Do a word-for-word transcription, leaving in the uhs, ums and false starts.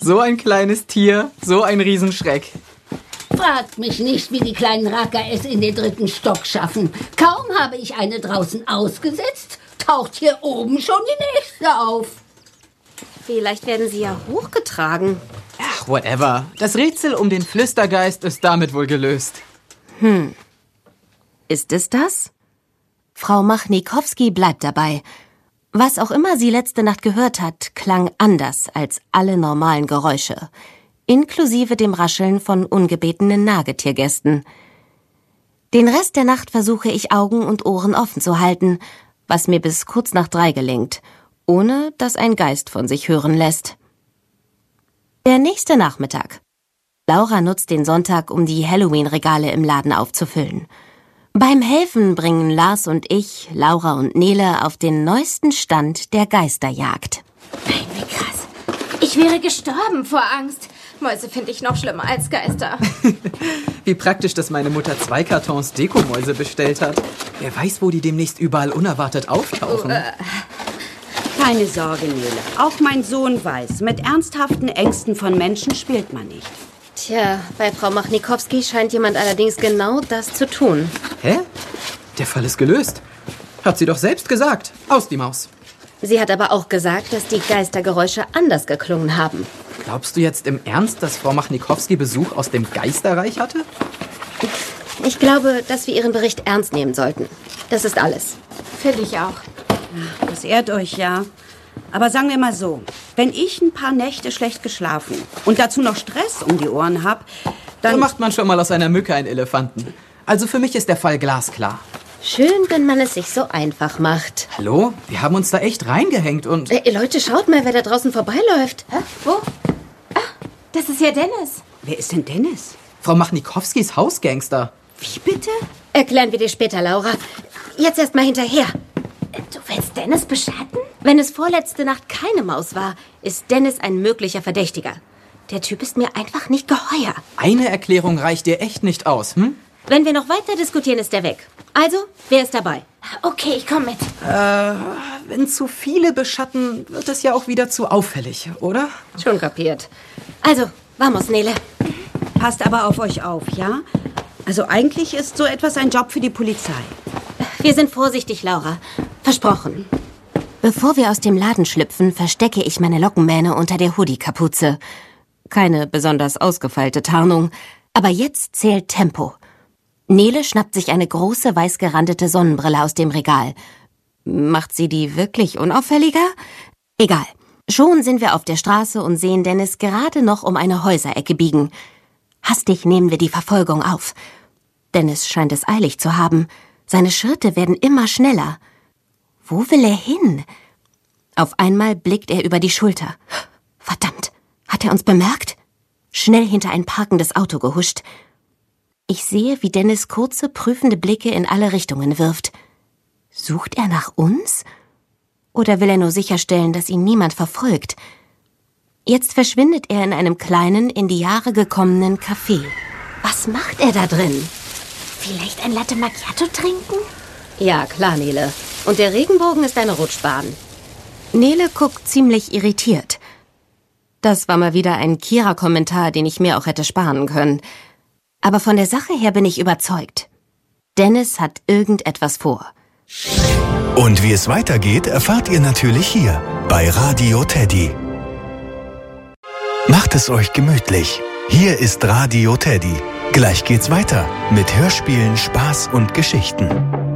So ein kleines Tier, so ein Riesenschreck. Fragt mich nicht, wie die kleinen Racker es in den dritten Stock schaffen. Kaum habe ich eine draußen ausgesetzt, taucht hier oben schon die nächste auf. Vielleicht werden sie ja hochgetragen. Ach, whatever. Das Rätsel um den Flüstergeist ist damit wohl gelöst. Hm. Ist es das? Frau Machnikowski bleibt dabei. Was auch immer sie letzte Nacht gehört hat, klang anders als alle normalen Geräusche, inklusive dem Rascheln von ungebetenen Nagetiergästen. Den Rest der Nacht versuche ich Augen und Ohren offen zu halten, was mir bis kurz nach drei gelingt, ohne dass ein Geist von sich hören lässt. Der nächste Nachmittag. Laura nutzt den Sonntag, um die Halloween-Regale im Laden aufzufüllen. Beim Helfen bringen Lars und ich, Laura und Nele, auf den neuesten Stand der Geisterjagd. Nein, wie krass. Ich wäre gestorben vor Angst. Mäuse finde ich noch schlimmer als Geister. Wie praktisch, dass meine Mutter zwei Kartons Dekomäuse bestellt hat. Wer weiß, wo die demnächst überall unerwartet auftauchen. Oh, äh. Keine Sorge, Nele. Auch mein Sohn weiß, mit ernsthaften Ängsten von Menschen spielt man nicht. Tja, bei Frau Machnikowski scheint jemand allerdings genau das zu tun. Hä? Der Fall ist gelöst. Hat sie doch selbst gesagt. Aus die Maus. Sie hat aber auch gesagt, dass die Geistergeräusche anders geklungen haben. Glaubst du jetzt im Ernst, dass Frau Machnikowski Besuch aus dem Geisterreich hatte? Ich glaube, dass wir ihren Bericht ernst nehmen sollten. Das ist alles. Finde ich auch. Das ehrt euch, ja. Aber sagen wir mal so, wenn ich ein paar Nächte schlecht geschlafen und dazu noch Stress um die Ohren habe, dann... Da macht man schon mal aus einer Mücke einen Elefanten. Also für mich ist der Fall glasklar. Schön, wenn man es sich so einfach macht. Hallo? Wir haben uns da echt reingehängt und... Äh, Leute, schaut mal, wer da draußen vorbeiläuft. Hä? Wo? Ah, das ist ja Dennis. Wer ist denn Dennis? Frau Machnikowskis Hausgangster. Wie bitte? Erklären wir dir später, Laura. Jetzt erst mal hinterher. Du willst Dennis beschatten? Wenn es vorletzte Nacht keine Maus war, ist Dennis ein möglicher Verdächtiger. Der Typ ist mir einfach nicht geheuer. Eine Erklärung reicht dir echt nicht aus, hm? Wenn wir noch weiter diskutieren, ist er weg. Also, wer ist dabei? Okay, ich komme mit. Äh, wenn zu viele beschatten, wird es ja auch wieder zu auffällig, oder? Schon kapiert. Also, vamos, Nele. Passt aber auf euch auf, ja? Also eigentlich ist so etwas ein Job für die Polizei. Wir sind vorsichtig, Laura. Versprochen. Bevor wir aus dem Laden schlüpfen, verstecke ich meine Lockenmähne unter der Hoodie-Kapuze. Keine besonders ausgefeilte Tarnung, aber jetzt zählt Tempo. Nele schnappt sich eine große, weiß gerandete Sonnenbrille aus dem Regal. Macht sie die wirklich unauffälliger? Egal. Schon sind wir auf der Straße und sehen Dennis gerade noch um eine Häuserecke biegen. Hastig nehmen wir die Verfolgung auf. Dennis scheint es eilig zu haben. Seine Schritte werden immer schneller. Wo will er hin? Auf einmal blickt er über die Schulter. Verdammt, hat er uns bemerkt? Schnell hinter ein parkendes Auto gehuscht. Ich sehe, wie Dennis kurze, prüfende Blicke in alle Richtungen wirft. Sucht er nach uns? Oder will er nur sicherstellen, dass ihn niemand verfolgt? Jetzt verschwindet er in einem kleinen, in die Jahre gekommenen Café. Was macht er da drin? Vielleicht ein Latte Macchiato trinken? Ja, klar, Nele. Und der Regenbogen ist eine Rutschbahn. Nele guckt ziemlich irritiert. Das war mal wieder ein Kira-Kommentar, den ich mir auch hätte sparen können. Aber von der Sache her bin ich überzeugt. Dennis hat irgendetwas vor. Und wie es weitergeht, erfahrt ihr natürlich hier bei Radio Teddy. Macht es euch gemütlich. Hier ist Radio Teddy. Gleich geht's weiter mit Hörspielen, Spaß und Geschichten.